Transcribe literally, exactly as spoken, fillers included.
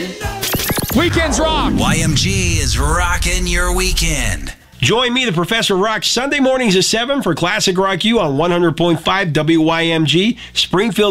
Weekends rock. Y M G is rocking your weekend. Join me, the Professor Rock, Sunday mornings at seven for Classic Rock U on one hundred point five W Y M G, Springfield.